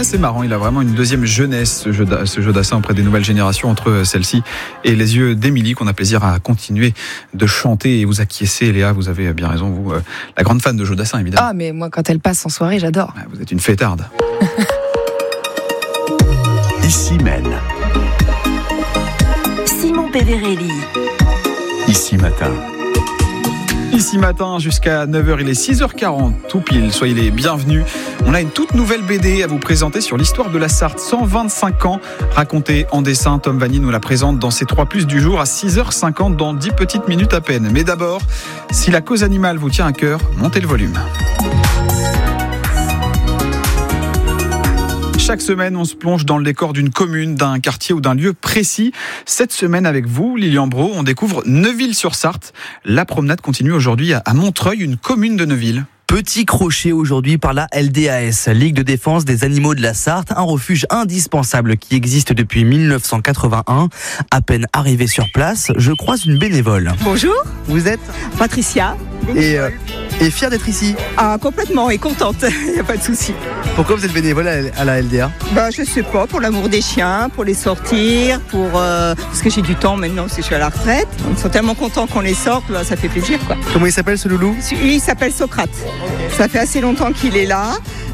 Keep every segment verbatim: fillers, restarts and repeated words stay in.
assez marrant. Il a vraiment une deuxième jeunesse, ce jeu, ce jeu d'assin auprès des nouvelles générations, entre celle-ci et les yeux d'Émilie, qu'on a plaisir à continuer de chanter et vous acquiescer. Léa, vous avez bien raison, vous, euh, la grande fan de jeu d'assin, évidemment. Ah, mais moi, quand elle passe en soirée, j'adore. Vous êtes une fêtarde. Ici Maine. Simon Péverelli. Ici Matin. Ici Matin jusqu'à neuf heures, il est six heures quarante, tout pile, soyez les bienvenus. On a une toute nouvelle B D à vous présenter sur l'histoire de la Sarthe, cent vingt-cinq ans, racontée en dessin. Tom Vanny nous la présente dans ses trois plus du jour à six heures cinquante, dans dix petites minutes à peine. Mais d'abord, si la cause animale vous tient à cœur, montez le volume. Chaque semaine, on se plonge dans le décor d'une commune, d'un quartier ou d'un lieu précis. Cette semaine, avec vous, Lilian Brault, on découvre Neuville-sur-Sarthe. La promenade continue aujourd'hui à Montreuil, une commune de Neuville. Petit crochet aujourd'hui par la L D A S, Ligue de défense des animaux de la Sarthe, un refuge indispensable qui existe depuis mille neuf cent quatre-vingt-un. À peine arrivé sur place, je croise une bénévole. Bonjour. Vous êtes Patricia. Et, euh, et fière d'être ici. Ah, complètement, et contente, il n'y a pas de souci. Pourquoi vous êtes bénévole à la L D A ? Bah, je sais pas, pour l'amour des chiens, pour les sortir, pour euh, parce que j'ai du temps maintenant, parce que je suis à la retraite. Ils sont tellement contents qu'on les sorte, bah, ça fait plaisir, quoi. Comment il s'appelle ce loulou ? Lui, il s'appelle Socrate. Ça fait assez longtemps qu'il est là.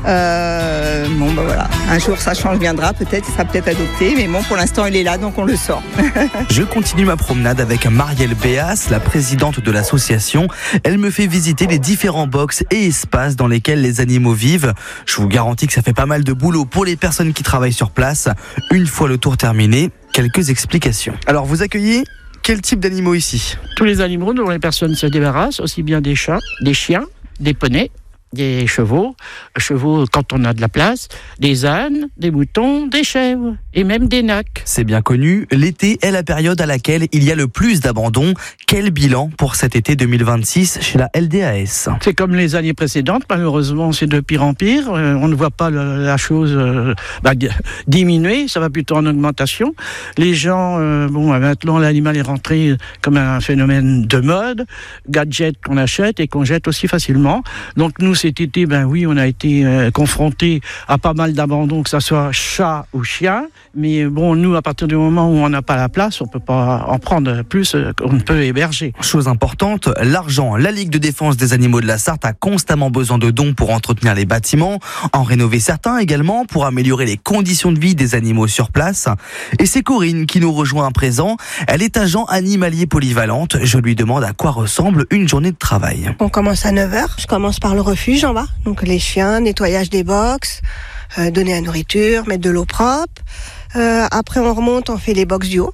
Euh, bon, bah voilà. Un jour, ça change, viendra. Peut-être, il sera peut-être adopté. Mais bon, pour l'instant, il est là, donc on le sort. Je continue ma promenade avec Marielle Béas, la présidente de l'association. Elle me fait visiter les différents box et espaces dans lesquels les animaux vivent. Je vous garantis que ça fait pas mal de boulot pour les personnes qui travaillent sur place. Une fois le tour terminé, quelques explications. Alors, vous accueillez quel type d'animaux ici ? Tous les animaux dont les personnes se débarrassent, aussi bien des chats, des chiens, des poneys, des chevaux, chevaux quand on a de la place, des ânes, des moutons, des chèvres et même des nacs. C'est bien connu, l'été est la période à laquelle il y a le plus d'abandon. Quel bilan pour cet été deux mille vingt-six chez la L D A S ? C'est comme les années précédentes, malheureusement c'est de pire en pire. Euh, on ne voit pas le, la chose euh, bah, diminuer, ça va plutôt en augmentation. Les gens, euh, bon, maintenant l'animal est rentré comme un phénomène de mode, gadget qu'on achète et qu'on jette aussi facilement. Donc nous cet été, ben oui, on a été euh, confrontés à pas mal d'abandons, que ça soit chat ou chien. Mais bon, nous, à partir du moment où on n'a pas la place, on peut pas en prendre plus qu'on ne peut héberger. Chose importante, l'argent. La Ligue de défense des animaux de la Sarthe a constamment besoin de dons pour entretenir les bâtiments, en rénover certains également, pour améliorer les conditions de vie des animaux sur place. Et c'est Corinne qui nous rejoint à présent. Elle est agent animalier polyvalente. Je lui demande à quoi ressemble une journée de travail. On commence à neuf heures. Je commence par le refuge en bas. Donc les chiens, nettoyage des box, euh, donner la nourriture, mettre de l'eau propre. Euh, après, on remonte, on fait les box du haut.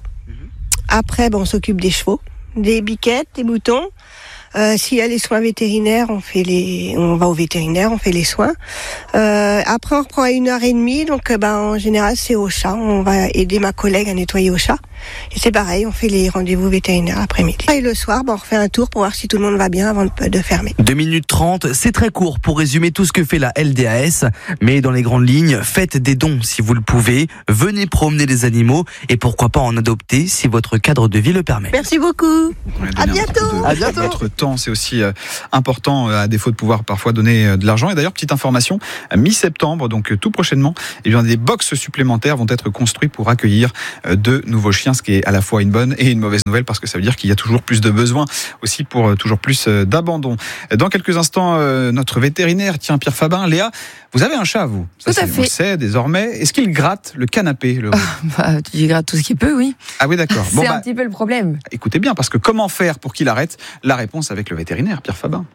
Après, ben, on s'occupe des chevaux, des biquettes, des moutons. Euh, s'il y a les soins vétérinaires, on fait les, on va au vétérinaire, on fait les soins. Euh, après, on reprend à une heure et demie. Donc, ben, en général, c'est au chat. On va aider ma collègue à nettoyer au chat. Et c'est pareil, on fait les rendez-vous vétérinaires l'après-midi. Et le soir, ben, on refait un tour pour voir si tout le monde va bien avant de, de fermer. deux minutes trente, c'est très court pour résumer tout ce que fait la L D A S. Mais dans les grandes lignes, faites des dons si vous le pouvez. Venez promener les animaux et pourquoi pas en adopter si votre cadre de vie le permet. Merci beaucoup. À bientôt. De, à bientôt. Votre temps, c'est aussi euh, important, euh, à défaut de pouvoir parfois donner euh, de l'argent. Et d'ailleurs, petite information, à mi-septembre, donc euh, tout prochainement, eh bien, des box supplémentaires vont être construits pour accueillir euh, de nouveaux chiens, ce qui est à la fois une bonne et une mauvaise nouvelle, parce que ça veut dire qu'il y a toujours plus de besoins aussi pour euh, toujours plus euh, d'abandon. Dans quelques instants, euh, notre vétérinaire, tiens, Pierre Fabin. Léa, vous avez un chat, vous ? Tout Ça, à c'est, fait. on le sait désormais. Est-ce qu'il gratte le canapé, le... Bah, tu grattes tout ce qu'il peut, oui. Ah oui, d'accord. C'est un petit peu le problème. Écoutez bien, parce que comment faire pour qu'il arrête ? La réponse avec le vétérinaire, Pierre Fabin.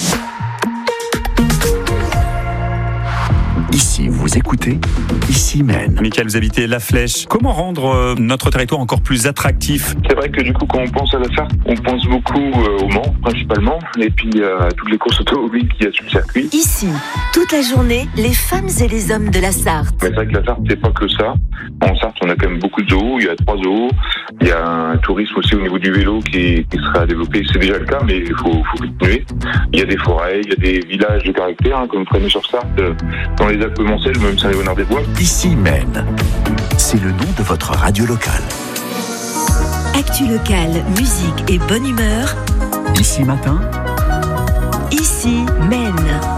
Ici, vous écoutez Ici Maine. Michael, vous habitez La Flèche. Comment rendre euh, notre territoire encore plus attractif ? C'est vrai que du coup, quand on pense à la Sarthe, on pense beaucoup euh, au Mans, principalement, et puis euh, à toutes les courses automobiles qu'il y a sur le circuit. Ici, toute la journée, les femmes et les hommes de la Sarthe. Mais c'est vrai que la Sarthe, c'est pas que ça. En Sarthe, on a quand même beaucoup de zoos. Il y a trois zoos. Il y a un tourisme aussi au niveau du vélo qui, qui sera développé. C'est déjà le cas, mais il faut, faut continuer. Il y a des forêts, il y a des villages de caractère, hein, comme vous prenez sur Sarthe, euh, dans les Alpes-Mancelles, même Saint-Léonard-des-Bois. Ici Maine. C'est le nom de votre radio locale. Actu locale, musique et bonne humeur. Ici Matin. Ici Maine.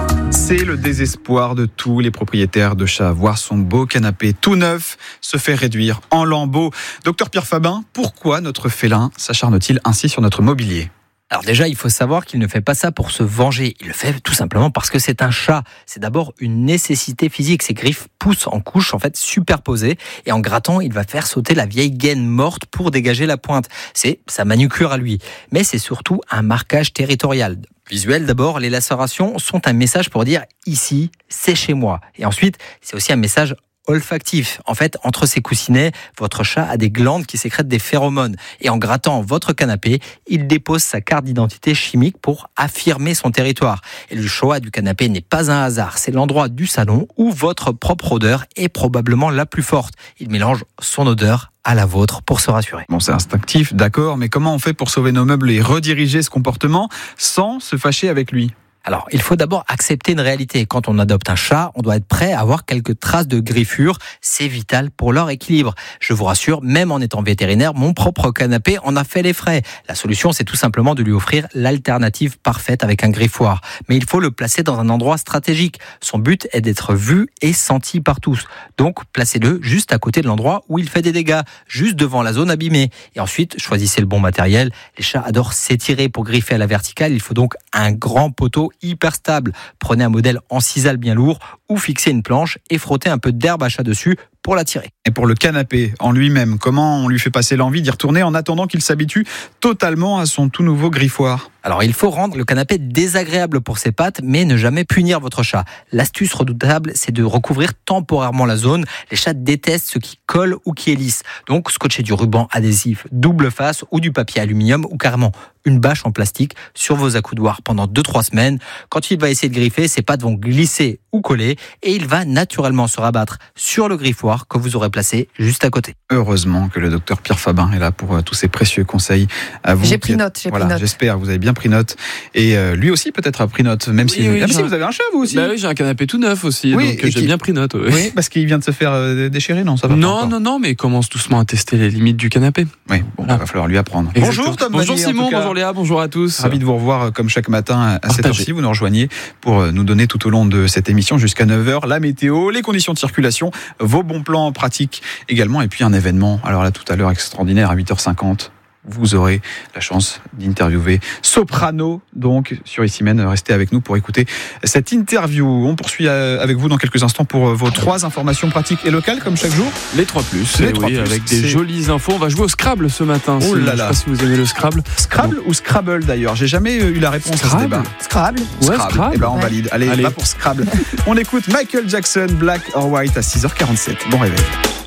C'est le désespoir de tous les propriétaires de chats. Voir son beau canapé tout neuf se fait réduire en lambeaux. Docteur Pierre Fabin, pourquoi notre félin s'acharne-t-il ainsi sur notre mobilier ? Alors déjà, il faut savoir qu'il ne fait pas ça pour se venger. Il le fait tout simplement parce que c'est un chat. C'est d'abord une nécessité physique. Ses griffes poussent en couches en fait superposées et en grattant, il va faire sauter la vieille gaine morte pour dégager la pointe. C'est sa manucure à lui. Mais c'est surtout un marquage territorial. Visuel d'abord, les lacérations sont un message pour dire ici, c'est chez moi. Et ensuite, c'est aussi un message olfactif. En fait, entre ses coussinets, votre chat a des glandes qui sécrètent des phéromones. Et en grattant votre canapé, il dépose sa carte d'identité chimique pour affirmer son territoire. Et le choix du canapé n'est pas un hasard. C'est l'endroit du salon où votre propre odeur est probablement la plus forte. Il mélange son odeur à la vôtre pour se rassurer. Bon, c'est instinctif, d'accord, mais comment on fait pour sauver nos meubles et rediriger ce comportement sans se fâcher avec lui ? Alors, il faut d'abord accepter une réalité. Quand on adopte un chat, on doit être prêt à avoir quelques traces de griffures. C'est vital pour leur équilibre. Je vous rassure, même en étant vétérinaire, mon propre canapé en a fait les frais. La solution, c'est tout simplement de lui offrir l'alternative parfaite avec un griffoir. Mais il faut le placer dans un endroit stratégique. Son but est d'être vu et senti par tous. Donc, placez-le juste à côté de l'endroit où il fait des dégâts, juste devant la zone abîmée. Et ensuite, choisissez le bon matériel. Les chats adorent s'étirer pour griffer à la verticale. Il faut donc un grand poteau hyper stable. Prenez un modèle en sisal bien lourd ou fixez une planche et frottez un peu d'herbe à chat dessus pour l'attirer. Et pour le canapé en lui-même, comment on lui fait passer l'envie d'y retourner en attendant qu'il s'habitue totalement à son tout nouveau griffoir ? Alors, il faut rendre le canapé désagréable pour ses pattes, mais ne jamais punir votre chat. L'astuce redoutable, c'est de recouvrir temporairement la zone. Les chats détestent ce qui colle ou qui est lisse. Donc, scotchez du ruban adhésif double face ou du papier aluminium ou carrément une bâche en plastique sur vos accoudoirs pendant deux à trois semaines. Quand il va essayer de griffer, ses pattes vont glisser ou coller et il va naturellement se rabattre sur le griffoir que vous aurez placé juste à côté. Heureusement que le docteur Pierre Fabin est là pour euh, tous ces précieux conseils à vous. J'ai pris note, j'ai voilà, pris note. J'espère que vous avez bien pris note. Et euh, lui aussi peut-être a pris note, même, oui, si, oui, même si un... vous avez un chat vous aussi. Bah oui, j'ai un canapé tout neuf aussi, oui, donc j'ai qui... bien pris note. Oui, oui parce qu'il vient de se faire euh, déchirer, non ça va Non, pas non, non, mais il commence doucement à tester les limites du canapé. Oui, bon, voilà. bah, va falloir lui apprendre. Exactement. Bonjour Tom Bonjour Vanier, Simon, bonjour Léa, bonjour à tous. Ravi de vous revoir comme chaque matin à cette heure-ci. Vous nous rejoignez pour nous donner tout au long de cette émission jusqu'à neuf heures la météo, les conditions de circulation, vos bons plans pratiques également et puis un événement. Alors là tout à l'heure extraordinaire à huit heures cinquante. Vous aurez la chance d'interviewer Soprano, donc sur Ici Même. Restez avec nous pour écouter cette interview. On poursuit avec vous dans quelques instants pour vos trois informations pratiques et locales, comme chaque jour. Les trois plus, Les oui, trois plus, avec des c'est... jolies infos. On va jouer au Scrabble ce matin. Oh là là. Je sais pas si vous aimez le Scrabble. Scrabble bon. Ou Scrabble d'ailleurs. J'ai jamais eu la réponse Scrabble. à ce débat. Scrabble. Ouais, Scrabble. Scrabble. Eh ben on ouais. valide. Allez, Allez. va pour Scrabble. On écoute Michael Jackson, Black or White à six heures quarante-sept. Bon réveil.